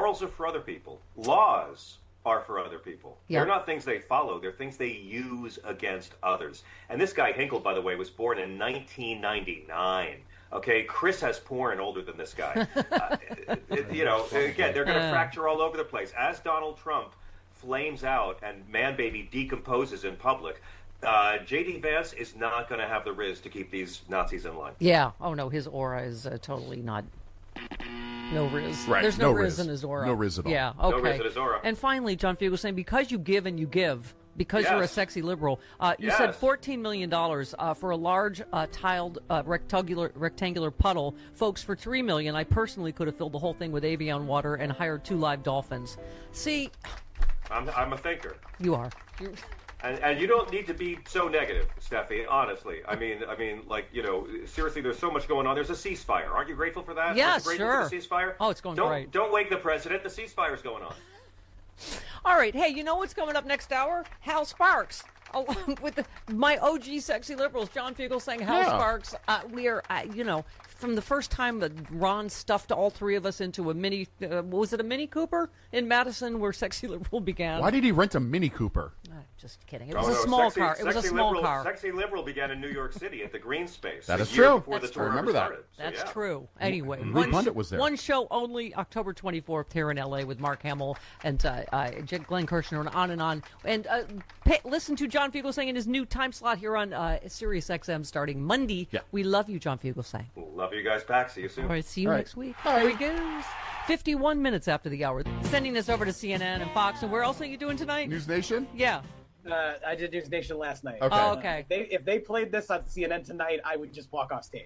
Morals are for other people. Laws are for other people. Yeah. They're not things they follow. They're things they use against others. And this guy, Hinkle, by the way, was born in 1999. Okay, Chris has porn older than this guy. Again, they're going to fracture all over the place. As Donald Trump flames out and Man Baby decomposes in public, J.D. Vance is not going to have the riz to keep these Nazis in line. Yeah. Oh, no, his aura is totally not... No riz. Right. There's no riz in his aura. No riz at all. Yeah, okay. No riz in his aura. And finally, John Fugelsang, because you give and you give, because you're a sexy liberal, you said $14 million for a large tiled rectangular puddle. Folks, for $3 million, I personally could have filled the whole thing with Evian water and hired 2 live dolphins. See... I'm a thinker. You are. And you don't need to be so negative, Steffi, honestly. I mean, seriously, there's so much going on. There's a ceasefire. Aren't you grateful for that? Yes, grateful sure. for the ceasefire? Oh, it's going great. Don't wake the president. The ceasefire's going on. All right. Hey, you know what's coming up next hour? Hal Sparks. Along with my OG sexy liberals, John Fugelsang, Hal Sparks. We are, from the first time that Ron stuffed all 3 of us into a mini, was it a Mini Cooper in Madison where Sexy Liberal began? Why did he rent a Mini Cooper? Just kidding. It was a small car. It was a small car. Sexy Liberal began in New York City at the Green Space. That is true. I remember that. That's true. Anyway, Ruth Pundit was there. One show only, October 24th here in LA with Mark Hamill and Glenn Kirshner, and on and on. And listen to John Fugelsang in his new time slot here on Sirius XM starting Monday. Yeah. We love you, John Fugelsang. Love you guys back. See you soon. All right, see you next week. There he goes. 51 minutes after the hour. Sending this over to CNN and Fox. And where else are you doing tonight? News Nation? Yeah. I did News Nation last night. Okay. Oh, okay. If they played this on CNN tonight, I would just walk off stage.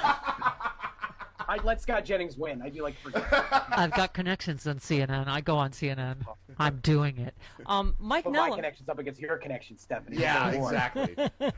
I'd let Scott Jennings win. I'd be like, forget it. I've got connections on CNN. I go on CNN. I'm doing it. Mike Put Nella. my connections up against your connections, Stephanie. Yeah, exactly.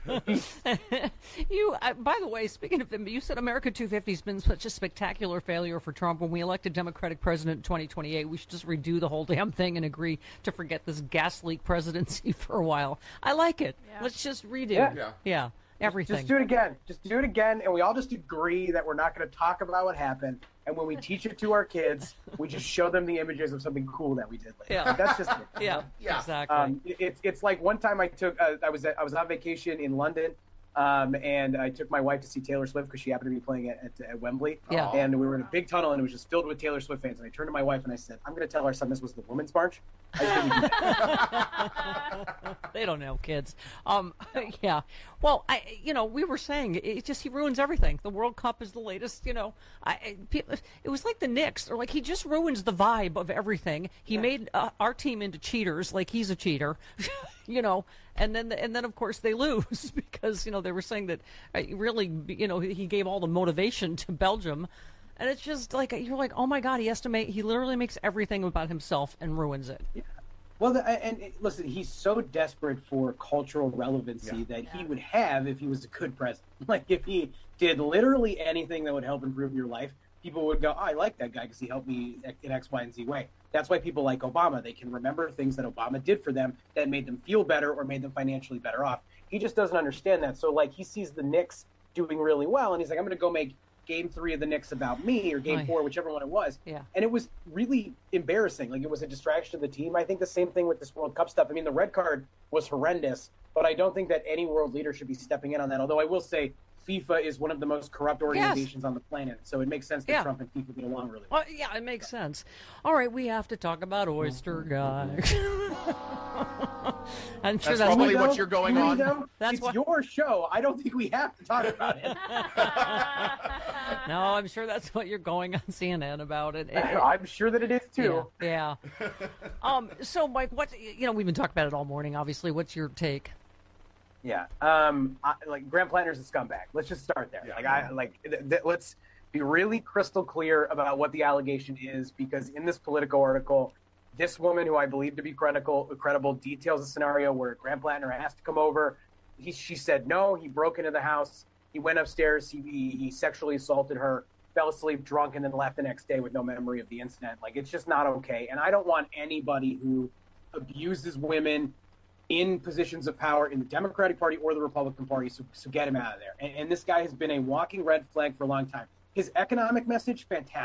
You, by the way, speaking of them, you said America 250 has been such a spectacular failure for Trump. When we elected Democratic president in 2028, we should just redo the whole damn thing and agree to forget this gas leak presidency for a while. I like it. Yeah. Let's just redo. Yeah. Everything. Just do it again. Just do it again, and we all just agree that we're not going to talk about what happened. And when we teach it to our kids, we just show them the images of something cool that we did later. Yeah. That's just it. Yeah, exactly. It's like one time I was on vacation in London, and I took my wife to see Taylor Swift because she happened to be playing at Wembley. Yeah. And we were in a big tunnel, and it was just filled with Taylor Swift fans. And I turned to my wife and I said, "I'm going to tell our son this was the Women's March." I just didn't do that. They don't know, kids. Yeah. Well, we were saying he ruins everything. The World Cup is the latest. It was like the Knicks, or like he just ruins the vibe of everything. He made our team into cheaters, like he's a cheater. And then of course they lose because they were saying that really he gave all the motivation to Belgium. And it's just like, you're like, oh my God, he literally makes everything about himself and ruins it. Yeah. Well, listen, he's so desperate for cultural relevancy that he would have if he was a good president. Like, if he did literally anything that would help improve your life, people would go, oh, I like that guy because he helped me in X, Y, and Z way. That's why people like Obama. They can remember things that Obama did for them that made them feel better or made them financially better off. He just doesn't understand that. So, like, he sees the Knicks doing really well, and he's like, I'm going to go make Game 3 of the Knicks about me, or Game 4, whichever one it was. Yeah. And it was really embarrassing. Like, it was a distraction to the team. I think the same thing with this World Cup stuff. I mean, the red card was horrendous, but I don't think that any world leader should be stepping in on that. Although I will say FIFA is one of the most corrupt organizations on the planet, so it makes sense that Trump and FIFA get along really well. Yeah, it makes sense. All right, we have to talk about Oyster Guy. I'm sure that's probably what you're going on. It's your show. I don't think we have to talk about it. No, I'm sure that's what you're going on CNN about it. I'm sure that it is too. Yeah. So, Mike, we've been talking about it all morning. Obviously, what's your take? Yeah. Graham Planter's a scumbag. Let's just start there. Let's be really crystal clear about what the allegation is, because in this Politico article, this woman, who I believe to be credible, details a scenario where Graham Planter has to come over. She said no. He broke into the house. He went upstairs. He sexually assaulted her, fell asleep drunk, and then left the next day with no memory of the incident. Like, it's just not okay. And I don't want anybody who abuses women in positions of power in the Democratic Party or the Republican Party, so get him out of there. And this guy has been a walking red flag for a long time. His economic message, fantastic.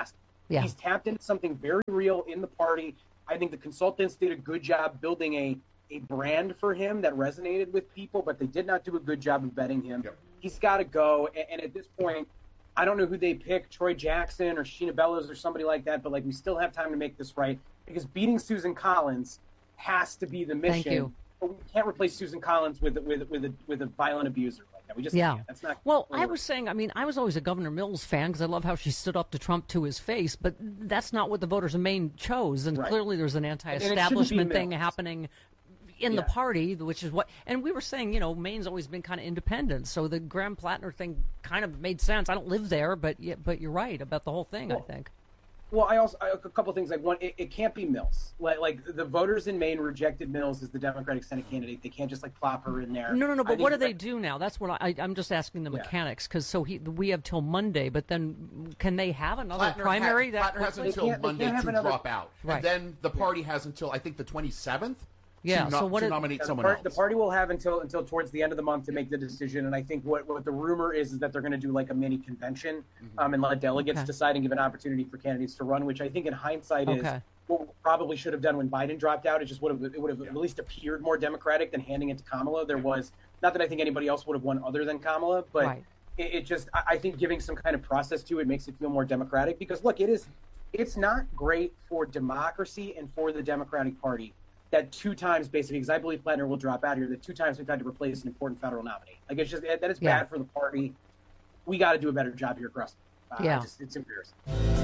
Yeah. He's tapped into something very real in the party. I think the consultants did a good job building a brand for him that resonated with people, but they did not do a good job of vetting him. Yep. He's got to go. And at this point, I don't know who they pick, Troy Jackson or Sheena Bellows or somebody like that, but like we still have time to make this right, because beating Susan Collins has to be the mission. Thank you. But we can't replace Susan Collins with a violent abuser like that. We just can't. That's not. Well, I was saying, I mean, I was always a Governor Mills fan because I love how she stood up to Trump to his face, but that's not what the voters of Maine chose, and clearly there's an anti-establishment thing happening in the party, which is what, and we were saying, you know, Maine's always been kind of independent, so the Graham Plattner thing kind of made sense. I don't live there, but you're right about the whole thing, I think. Well, a couple of things. Like one, it can't be Mills. Like the voters in Maine rejected Mills as the Democratic Senate candidate. They can't just like plop her in there. No. But what do they do now? That's what I'm just asking the mechanics, because we have till Monday. But then can they have another primary? Plattner has until Monday to drop out, right. And then the party has until I think the 27th. Yeah. To nominate someone else. The party will have until towards the end of the month to make the decision, and I think what the rumor is that they're going to do like a mini convention, and let delegates decide and give an opportunity for candidates to run, which I think in hindsight is what we probably should have done when Biden dropped out. It would have at least appeared more democratic than handing it to Kamala. There was not that I think anybody else would have won other than Kamala, but it just I think giving some kind of process to it makes it feel more democratic, because look, it's not great for democracy and for the Democratic Party that two times, basically, because I believe Plattner will drop out here, that two times we've had to replace an important federal nominee. Like, it's just, that is bad for the party. We got to do a better job here across. It's embarrassing.